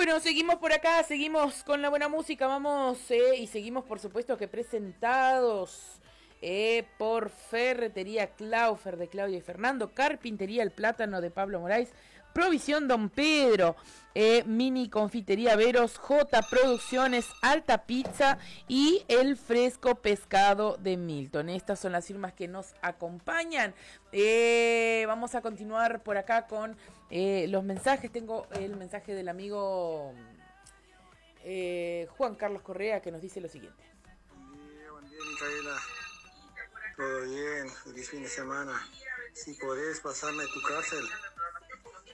Bueno, seguimos por acá, seguimos con la buena música, vamos, y seguimos por supuesto que presentados por Ferretería Claufer de Claudia y Fernando, Carpintería El Plátano de Pablo Moraes, Provisión Don Pedro, Mini Confitería Veros, J Producciones, Alta Pizza y El Fresco Pescado de Milton. Estas son las firmas que nos acompañan. Vamos a continuar por acá con los mensajes. Tengo el mensaje del amigo Juan Carlos Correa que nos dice lo siguiente. Buen día, Micaela. Todo bien, feliz fin de semana. Si podés pasarme tu cárcel,